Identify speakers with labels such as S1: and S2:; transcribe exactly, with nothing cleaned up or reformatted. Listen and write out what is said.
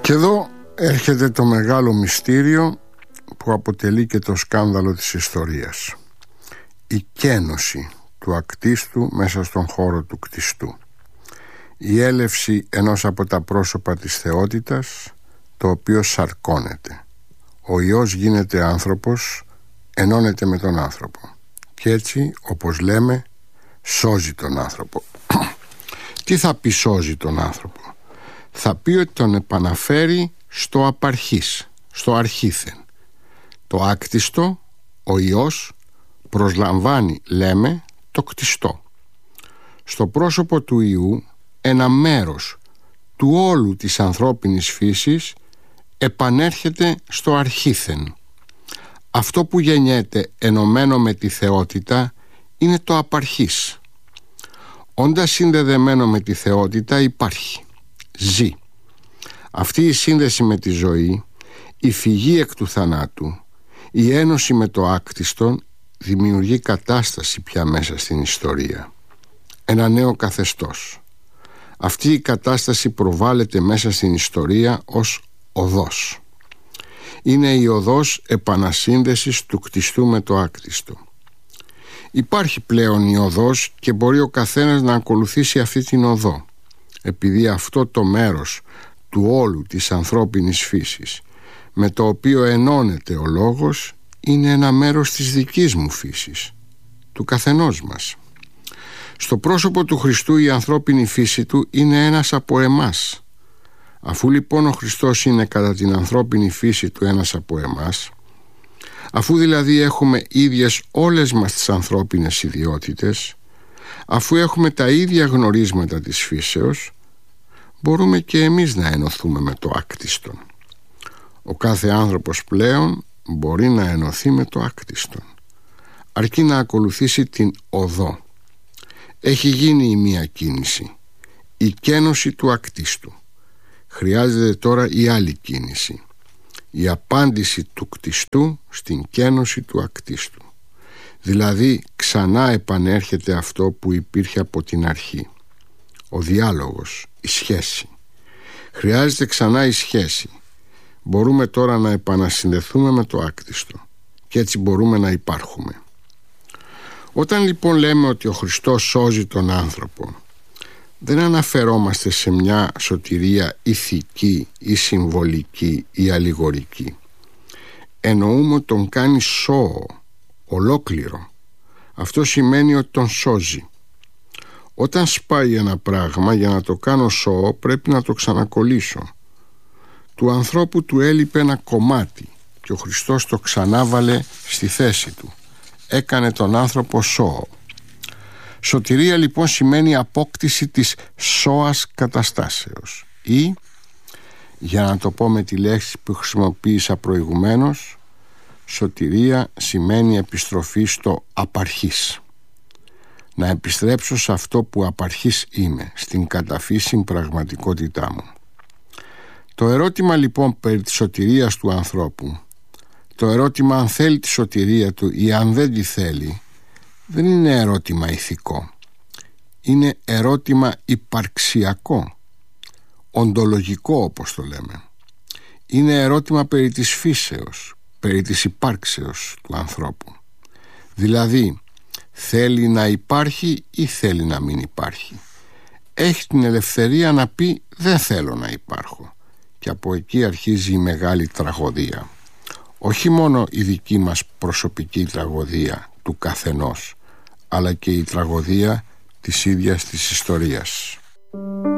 S1: Και εδώ έρχεται το μεγάλο μυστήριο που αποτελεί και το σκάνδαλο της ιστορίας. Η καίνωση του ακτίστου μέσα στον χώρο του κτιστού. Η έλευση ενός από τα πρόσωπα της θεότητας, το οποίο σαρκώνεται. Ο Υιός γίνεται άνθρωπος, ενώνεται με τον άνθρωπο. Και έτσι, όπως λέμε, σώζει τον άνθρωπο. Τι θα πει σώζει τον άνθρωπο? Θα πει ότι τον επαναφέρει στο απαρχής, στο αρχήθεν. Το άκτιστο, ο Υιός, προσλαμβάνει, λέμε, το κτιστό. Στο πρόσωπο του Υιού, ένα μέρος του όλου της ανθρώπινης φύσης επανέρχεται στο αρχήθεν. Αυτό που γεννιέται ενωμένο με τη θεότητα είναι το απαρχής. Όντας συνδεδεμένο με τη θεότητα υπάρχει, ζει. Αυτή η σύνδεση με τη ζωή, η φυγή εκ του θανάτου, η ένωση με το άκτιστον δημιουργεί κατάσταση πια μέσα στην ιστορία. Ένα νέο καθεστώς. Αυτή η κατάσταση προβάλλεται μέσα στην ιστορία ως οδός. Είναι η οδός επανασύνδεσης του κτιστού με το άκτιστο. Υπάρχει πλέον η οδός και μπορεί ο καθένας να ακολουθήσει αυτή την οδό, επειδή αυτό το μέρος του όλου της ανθρώπινης φύσης με το οποίο ενώνεται ο λόγος είναι ένα μέρος της δικής μου φύσης, του καθενός μας. Στο πρόσωπο του Χριστού η ανθρώπινη φύση του είναι ένας από εμάς. Αφού λοιπόν ο Χριστός είναι κατά την ανθρώπινη φύση του ένας από εμάς, αφού δηλαδή έχουμε ίδιες όλες μας τις ανθρώπινες ιδιότητες, αφού έχουμε τα ίδια γνωρίσματα της φύσεως, μπορούμε και εμείς να ενωθούμε με το άκτιστον. Ο κάθε άνθρωπος πλέον μπορεί να ενωθεί με το άκτιστον, αρκεί να ακολουθήσει την οδό. Έχει γίνει η μία κίνηση, η καίνωση του ακτίστου. Χρειάζεται τώρα η άλλη κίνηση, η απάντηση του κτιστού στην καίνωση του ακτίστου. Δηλαδή ξανά επανέρχεται αυτό που υπήρχε από την αρχή, ο διάλογος, η σχέση. Χρειάζεται ξανά η σχέση. Μπορούμε τώρα να επανασυνδεθούμε με το άκτιστο και έτσι μπορούμε να υπάρχουμε. Όταν λοιπόν λέμε ότι ο Χριστός σώζει τον άνθρωπο, δεν αναφερόμαστε σε μια σωτηρία ηθική ή συμβολική ή αλληγορική. Εννοούμε ότι τον κάνει σώο, ολόκληρο. Αυτό σημαίνει ότι τον σώζει. Όταν σπάει ένα πράγμα, για να το κάνω σώο πρέπει να το ξανακολλήσω. Του ανθρώπου του έλειπε ένα κομμάτι και ο Χριστός το ξανάβαλε στη θέση του. Έκανε τον άνθρωπο σώο. Σωτηρία λοιπόν σημαίνει απόκτηση της σώας καταστάσεως ή, για να το πω με τη λέξη που χρησιμοποίησα προηγουμένως, σωτηρία σημαίνει επιστροφή στο απαρχής. Να επιστρέψω σε αυτό που απαρχής είμαι, στην καταφύσιν πραγματικότητά μου. Το ερώτημα λοιπόν περί της σωτηρίας του ανθρώπου, το ερώτημα αν θέλει τη σωτηρία του ή αν δεν τη θέλει, δεν είναι ερώτημα ηθικό. Είναι ερώτημα υπαρξιακό, οντολογικό όπως το λέμε. Είναι ερώτημα περί της φύσεως, περί της υπάρξεως του ανθρώπου. Δηλαδή, θέλει να υπάρχει ή θέλει να μην υπάρχει. Έχει την ελευθερία να πει δεν θέλω να υπάρχω. Και από εκεί αρχίζει η μεγάλη τραγωδία. Όχι μόνο η δική μας προσωπική τραγωδία του καθενός, αλλά και η τραγωδία της ίδιας της ιστορίας.